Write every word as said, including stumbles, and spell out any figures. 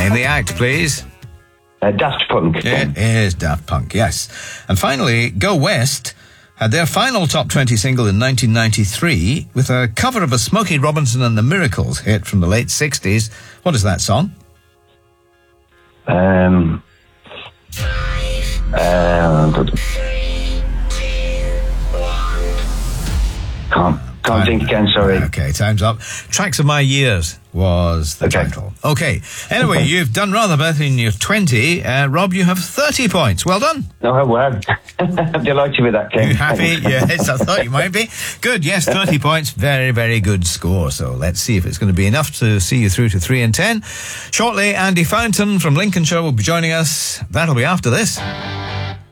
Name the act, please. Uh, Daft Punk. It is Daft Punk, yes. And finally, Go West had their final top twenty single in nineteen ninety-three with a cover of a Smokey Robinson and the Miracles hit from the late sixties. What is that song? Um... Uh, can't can't think again, sorry. Okay, time's up. Tracks of My Years was the okay. title. Okay, anyway, okay. You've done rather better in your twenty. Uh, Rob, you have thirty points. Well done. Oh, well. I'm delighted with that, Ken. You happy? Yes, I thought you might be. Good, yes, thirty points. Very, very good score. So let's see if it's going to be enough to see you through to three and ten. Shortly, Andy Fountain from Lincolnshire will be joining us. That'll be after this.